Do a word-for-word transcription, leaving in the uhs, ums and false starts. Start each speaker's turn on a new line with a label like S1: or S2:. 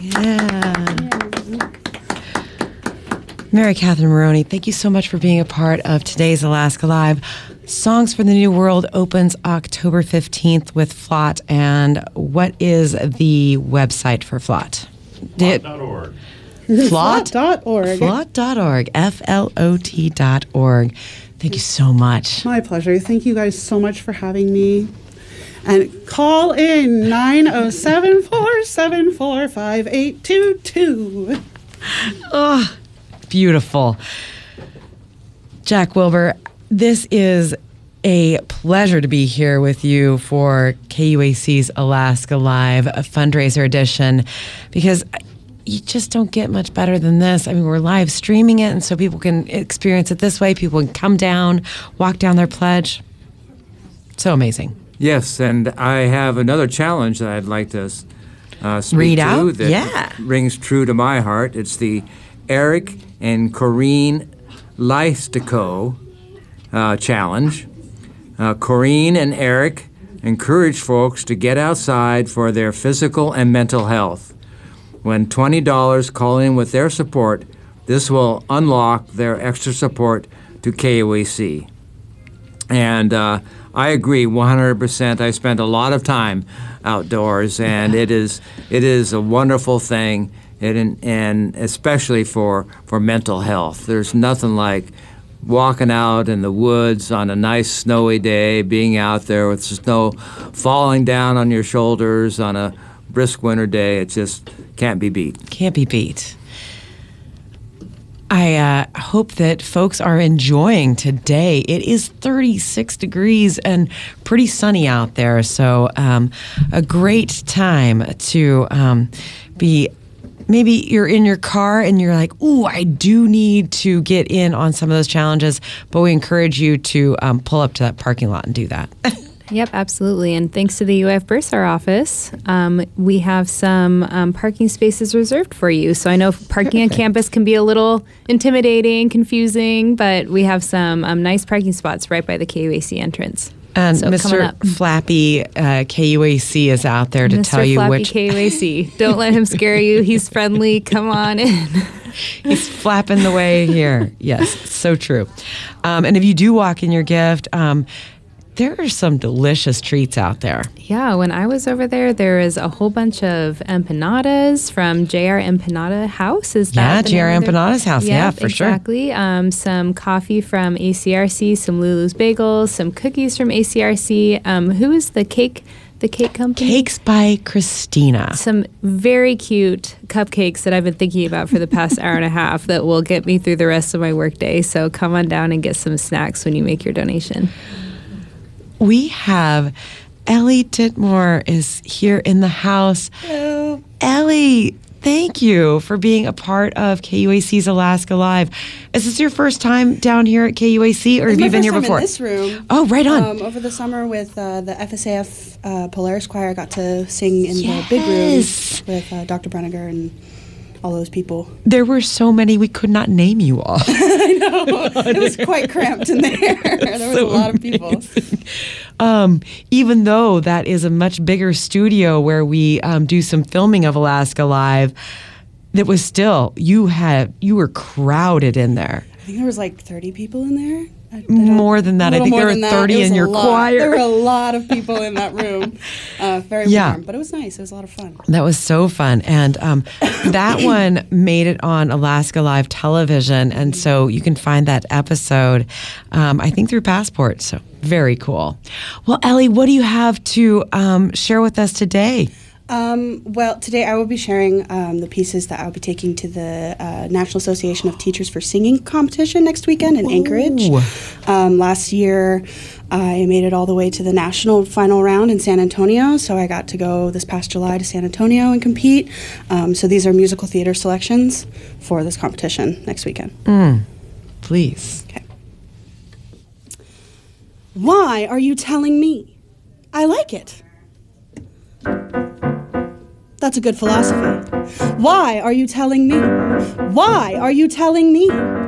S1: Yeah. Mary Catherine Maroney, thank you so much for being a part of today's Alaska Live. Songs for the New World opens October fifteenth with Flott. And what is the website for Flott?
S2: Flott dot org.
S1: Flott
S3: dot org.
S1: Flott dot org. F L O T dot org. Thank you so much.
S3: My pleasure. Thank you guys so much for having me. And call in nine oh seven, four seven four, five eight two two.
S1: Oh, beautiful. Jack Wilbur, this is a pleasure to be here with you for K U A C's Alaska Live, a fundraiser edition, because you just don't get much better than this. I mean, we're live streaming it, and so people can experience it this way. People can come down, walk down their pledge. So amazing.
S4: Yes, and I have another challenge that I'd like to uh, speak
S1: Read
S4: to
S1: out?
S4: that
S1: Yeah.
S4: rings true to my heart. It's the Eric and Corrine Leistico uh, challenge. Uh, Corrine and Eric encourage folks to get outside for their physical and mental health. When twenty dollars call in with their support, this will unlock their extra support to K U A C. And uh, I agree one hundred percent. I spent a lot of time outdoors, and it is it is a wonderful thing, and, and especially for, for mental health. There's nothing like walking out in the woods on a nice snowy day, being out there with snow falling down on your shoulders on a brisk winter day. It just can't be beat.
S1: Can't be beat. I uh, hope that folks are enjoying today. It is thirty-six degrees and pretty sunny out there, so um, a great time to um, be. Maybe you're in your car and you're like, ooh, I do need to get in on some of those challenges, but we encourage you to um, pull up to that parking lot and do that.
S5: Yep, absolutely. And thanks to the U F Bursar office, um, we have some um, parking spaces reserved for you. So I know parking on campus can be a little intimidating, confusing, but we have some um, nice parking spots right by the K U A C entrance.
S1: And
S5: So
S1: Mister Flappy uh, K U A C is out there to
S5: Mister
S1: tell you
S5: Flappy
S1: which.
S5: K U A C. Don't let him scare you. He's friendly. Come on in.
S1: He's flapping the way here. Yes, so true. Um, and if you do walk in your gift, um, there are some delicious treats out there.
S5: Yeah, when I was over there, there was a whole bunch of empanadas from J R Empanada House. Is that
S1: Yeah,
S5: the
S1: J R
S5: name of their-
S1: Empanadas House. Yeah,
S5: Yep,
S1: for sure.
S5: exactly. Um, some coffee from A C R C, some Lulu's Bagels, some cookies from A C R C. Um, who is the cake? The cake company?
S1: Cakes by Christina.
S5: Some very cute cupcakes that I've been thinking about for the past hour and a half that will get me through the rest of my workday. So come on down and get some snacks when you make your donation.
S1: We have Ellie Titmore is here in the house.
S6: Hello.
S1: Ellie, thank you for being a part of K U A C's Alaska Live. Is this your first time down here at K U A C, or
S6: It's
S1: have
S6: my
S1: you been
S6: first
S1: here
S6: time
S1: before?
S6: in this room.
S1: Oh, right on.
S6: Um, over the summer with uh, the F S A F uh, Polaris Choir, I got to sing in
S1: Yes.
S6: the big room with uh, Doctor Bruniger and all those people.
S1: There were so many, we could not name you all.
S6: I know. It was quite cramped in there. There was
S1: So
S6: a lot of people.
S1: Um, even though that is a much bigger studio where we um, do some filming of Alaska Live, that was still, you had, you were crowded in there.
S6: I think there was like thirty people in there. I, I
S1: More than that.
S6: A
S1: I
S6: little
S1: think
S6: more
S1: there were
S6: than that.
S1: thirty
S6: It was
S1: in
S6: a
S1: your
S6: lot.
S1: choir.
S6: There were a lot of people in that room. Uh, very
S1: Yeah.
S6: warm, but it was nice. It was a lot of fun.
S1: That was so fun. And um, that one made it on Alaska Live television. And so you can find that episode, um, I think, through Passport. So very cool. Well, Ellie, what do you have to um, share with us today?
S6: Um, well, today I will be sharing um, the pieces that I'll be taking to the uh, National Association of Teachers for Singing competition next weekend in Anchorage. Um, last year, I made it all the way to the national final round in San Antonio, so I got to go this past July to San Antonio and compete. Um, so these are musical theater selections for this competition next weekend.
S1: Mm, please.
S6: Okay. Why are you telling me? I like it. That's a good philosophy. Why are you telling me? Why are you telling me?